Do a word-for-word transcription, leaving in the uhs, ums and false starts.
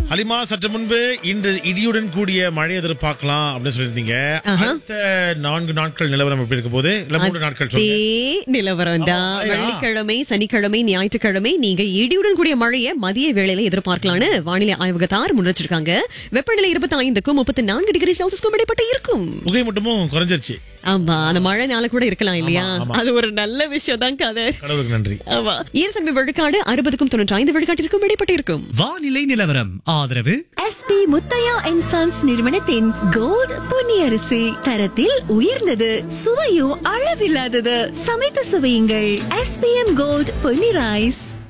ஹலிமா, சற்று முன்பு இன்று இடியுடன் கூடிய மழை எதிர்பார்க்கலாம் அப்படின்னு சொல்லியிருந்தீங்க. அடுத்த நான்கு நாட்கள் நிலவரம் எப்படி இருக்க போது? இல்ல மூன்று நாட்கள் சொல்லுங்க. நிலவரம் தான் வெள்ளிக்கிழமை, சனிக்கிழமை, ஞாயிற்றுக்கிழமை நீங்க இடியுடன் கூடிய மழையை மதிய வேளையில எதிர்பார்க்கலாம்னு வானிலை ஆய்வகத்தார் முன்னெச்சரிக்காங்க. வெப்பநிலை இருபத்தி ஐந்துக்கும் முப்பத்தி நான்கு டிகிரி செல்சியஸ்க்கும் இடைப்பட்டு இருக்கும். புகை மட்டுமும் குறைஞ்சிருச்சு. ஆமா, அந்த மழை நாள கூட இருக்கலாம் இல்லையா? அது ஒரு நல்ல விஷயம் தான். கதை கடவுளுக்கு நன்றி. ஆமா, ஈரத்தன்மை விழுக்காடு அறுபதுக்கும் தொண்ணூற்றி ஐந்து விழுக்காட்டிற்கும் இடைப்பட்டு இருக்கும். வானிலை நிலவரம் ஆதரவு எஸ்பி முத்தையா அண்ட் சன்ஸ் நிறுவனத்தின் கோல்ட் பொன்னி அரிசி. தரத்தில் உயர்ந்தது, சுவையும் அளவில்லாதது. சமைத்து சுவையுங்கள். SPM gold Ponni rice.